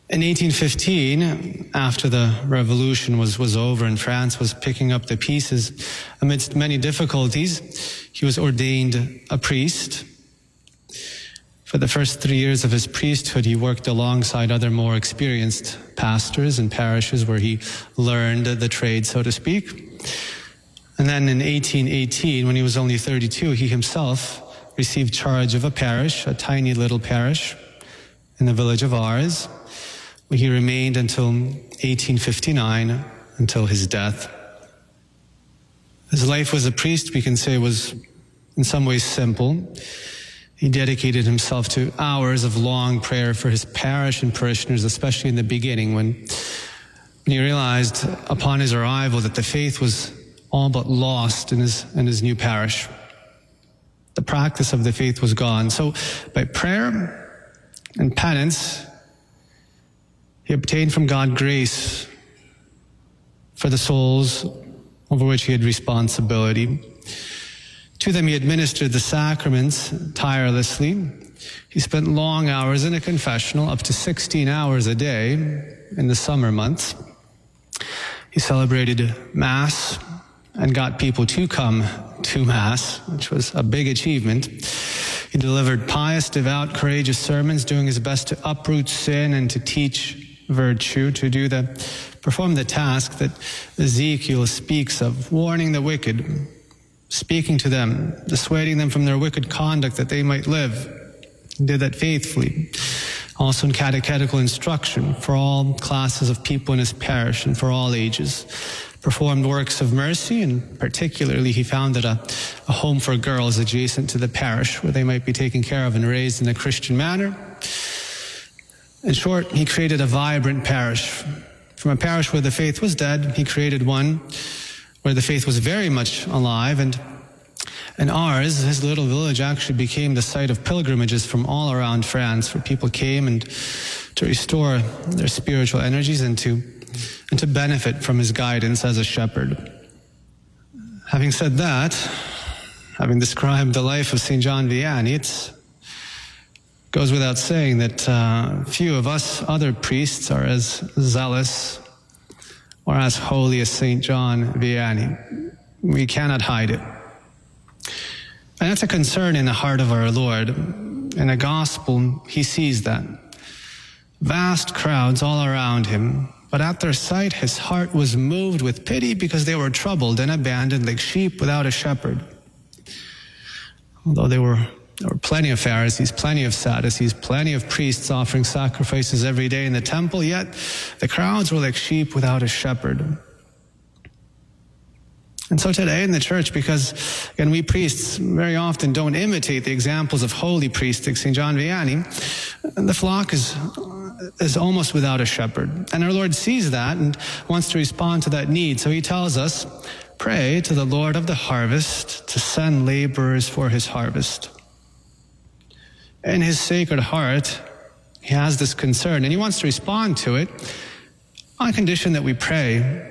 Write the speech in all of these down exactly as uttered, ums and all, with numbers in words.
In eighteen fifteen, after the revolution was, was over and France was picking up the pieces, amidst many difficulties, he was ordained a priest. For the first three years of his priesthood, he worked alongside other more experienced pastors in parishes where he learned the trade, so to speak. And then in eighteen eighteen, when he was only thirty-two, he himself received charge of a parish, a tiny little parish in the village of Ars, where he remained until eighteen fifty-nine, until his death. His life as a priest, we can say, was in some ways simple. He dedicated himself to hours of long prayer for his parish and parishioners, especially in the beginning when, when he realized upon his arrival that the faith was all but lost in his, in his new parish. The practice of the faith was gone. So by prayer and penance, he obtained from God grace for the souls over which he had responsibility. To them he administered the sacraments tirelessly. He spent long hours in a confessional, up to sixteen hours a day in the summer months. He celebrated Mass and got people to come to Mass, which was a big achievement. He delivered pious, devout, courageous sermons, doing his best to uproot sin and to teach virtue, to do the, perform the task that Ezekiel speaks of, warning the wicked, speaking to them, dissuading them from their wicked conduct that they might live. He did that faithfully. Also in catechetical instruction for all classes of people in his parish and for all ages. Performed works of mercy, and particularly he founded a, a home for girls adjacent to the parish where they might be taken care of and raised in a Christian manner. In short, he created a vibrant parish. From a parish where the faith was dead, he created one where the faith was very much alive, and and ours, his little village, actually became the site of pilgrimages from all around France, where people came and to restore their spiritual energies and to and to benefit from his guidance as a shepherd. Having said that, having described the life of Saint John Vianney, it goes without saying that uh, few of us other priests are as zealous or as holy as Saint John Vianney. We cannot hide it. And that's a concern in the heart of our Lord. In the gospel, he sees that. Vast crowds all around him, but at their sight, his heart was moved with pity because they were troubled and abandoned like sheep without a shepherd. Although there were, there were plenty of Pharisees, plenty of Sadducees, plenty of priests offering sacrifices every day in the temple, yet the crowds were like sheep without a shepherd. And so today in the church, because, again, we priests very often don't imitate the examples of holy priests like Saint John Vianney, the flock is, is almost without a shepherd. And our Lord sees that and wants to respond to that need. So he tells us, pray to the Lord of the harvest to send laborers for his harvest. In his sacred heart, he has this concern, and he wants to respond to it on condition that we pray.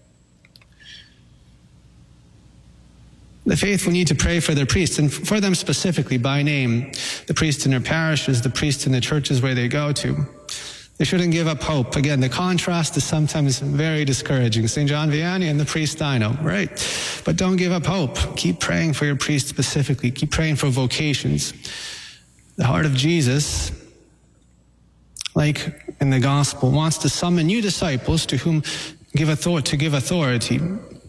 The faithful need to pray for their priests, and for them specifically by name. The priests in their parishes, the priests in the churches where they go to. They shouldn't give up hope. Again, the contrast is sometimes very discouraging. Saint John Vianney and the priest I know, right? But don't give up hope. Keep praying for your priest specifically. Keep praying for vocations. The heart of Jesus, like in the gospel, wants to summon new disciples to whom give author- to give authority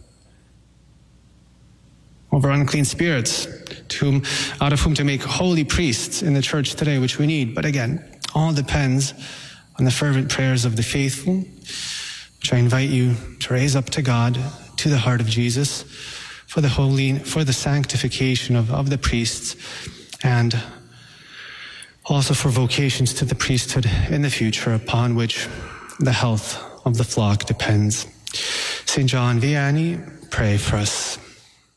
over unclean spirits, to whom, out of whom to make holy priests in the church today, which we need. But again, all depends on the fervent prayers of the faithful, which I invite you to raise up to God, to the heart of Jesus, for the holy, for the sanctification of, of the priests, and also for vocations to the priesthood in the future, upon which the health of the flock depends. Saint John Vianney, pray for us.